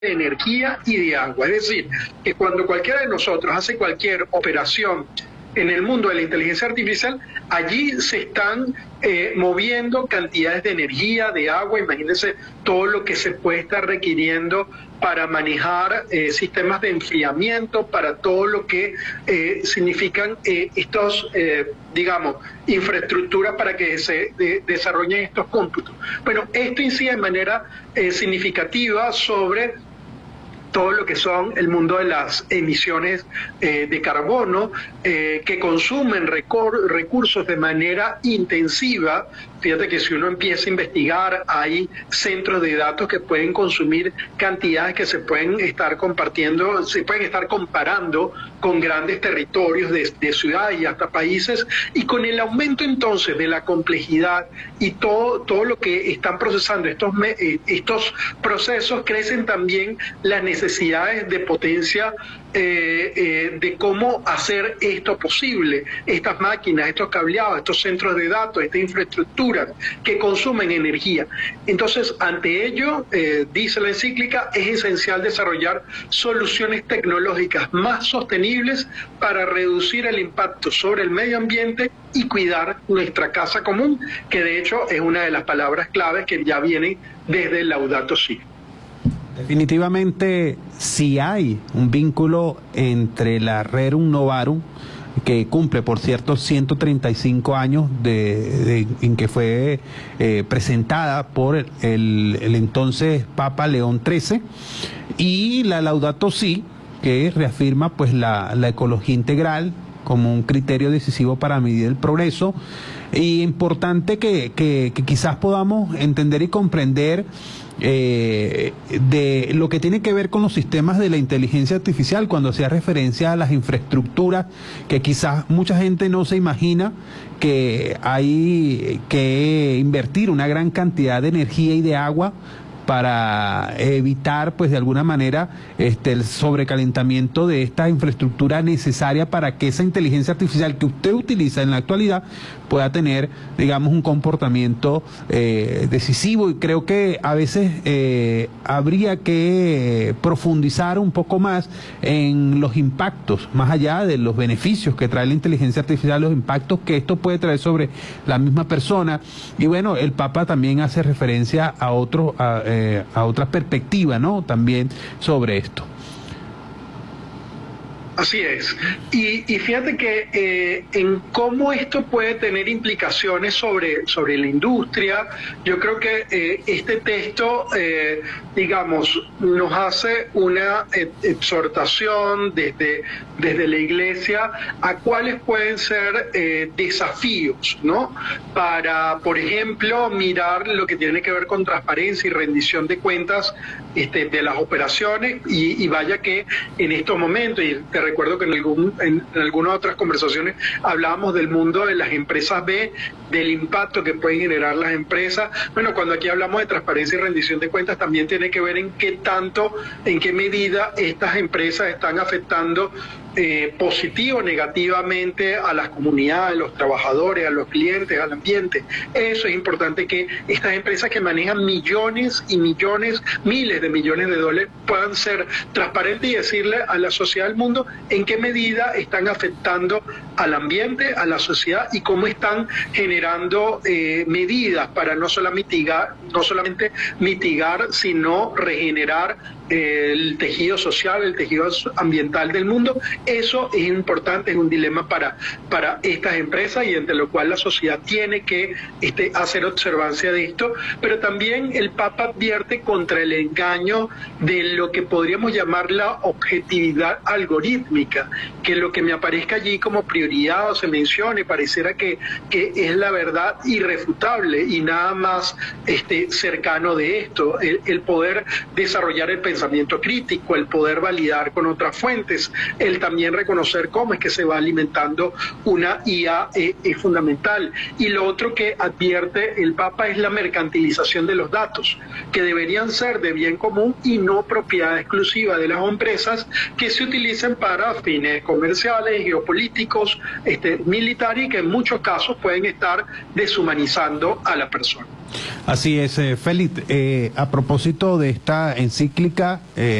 de energía y de agua. Es decir, que cuando cualquiera de nosotros hace cualquier operación en el mundo de la inteligencia artificial, allí se están moviendo cantidades de energía, de agua. Imagínense todo lo que se puede estar requiriendo para manejar sistemas de enfriamiento, para todo lo que significan estos, digamos, infraestructuras para que se desarrollen estos cómputos. Bueno, esto incide de manera significativa sobre todo lo que son el mundo de las emisiones de carbono, que consumen recursos de manera intensiva. Fíjate que si uno empieza a investigar, hay centros de datos que pueden consumir cantidades que se pueden estar compartiendo, se pueden estar comparando con grandes territorios de ciudades y hasta países, y con el aumento entonces de la complejidad y todo lo que están procesando estos procesos, crecen también las necesidades de potencia de cómo hacer esto posible, estas máquinas, estos cableados, estos centros de datos, esta infraestructura que consumen energía. Entonces, ante ello, dice la encíclica, es esencial desarrollar soluciones tecnológicas más sostenibles para reducir el impacto sobre el medio ambiente y cuidar nuestra casa común, que de hecho es una de las palabras claves que ya vienen desde Laudato Si. Definitivamente, si hay un vínculo entre la Rerum Novarum, que cumple, por cierto, 135 años en que fue presentada por el entonces Papa León XIII, y la Laudato Si, que reafirma pues la ecología integral como un criterio decisivo para medir el progreso. Y importante que quizás podamos entender y comprender de lo que tiene que ver con los sistemas de la inteligencia artificial, cuando hacía referencia a las infraestructuras, que quizás mucha gente no se imagina que hay que invertir una gran cantidad de energía y de agua para evitar, pues de alguna manera, el sobrecalentamiento de esta infraestructura necesaria para que esa inteligencia artificial que usted utiliza en la actualidad pueda tener, digamos, un comportamiento decisivo. Y creo que a veces habría que profundizar un poco más en los impactos, más allá de los beneficios que trae la inteligencia artificial, los impactos que esto puede traer sobre la misma persona. Y bueno, el Papa también hace referencia a otra perspectiva, ¿no?, también sobre esto. Así es. Y fíjate que en cómo esto puede tener implicaciones sobre la industria, yo creo que este texto, digamos, nos hace una exhortación desde la Iglesia a cuáles pueden ser desafíos, ¿no? Para, por ejemplo, mirar lo que tiene que ver con transparencia y rendición de cuentas de las operaciones, y vaya que en estos momentos, y te recuerdo que en algunas otras conversaciones hablábamos del mundo de las empresas B, del impacto que pueden generar las empresas. Bueno, cuando aquí hablamos de transparencia y rendición de cuentas, también tiene que ver en qué medida estas empresas están afectando positivo o negativamente a las comunidades, a los trabajadores, a los clientes, al ambiente. Eso es importante, que estas empresas que manejan millones y millones, miles de millones de dólares, puedan ser transparentes y decirle a la sociedad del mundo en qué medida están afectando al ambiente, a la sociedad, y cómo están generando medidas para no solamente mitigar, sino regenerar el tejido social, el tejido ambiental del mundo. Eso es importante, es un dilema para estas empresas, y entre lo cual la sociedad tiene que hacer observancia de esto. Pero también el Papa advierte contra el engaño de lo que podríamos llamar la objetividad algorítmica, que lo que me aparezca allí como prioridad o se mencione pareciera que es la verdad irrefutable y nada más cercano de esto. El poder desarrollar el pensamiento crítico, el poder validar con otras fuentes, el también reconocer cómo es que se va alimentando una IA es fundamental. Y lo otro que advierte el Papa es la mercantilización de los datos, que deberían ser de bien común y no propiedad exclusiva de las empresas, que se utilicen para fines comerciales, geopolíticos, militares, y que en muchos casos pueden estar deshumanizando a la persona. Así es, Félix. A propósito de esta encíclica,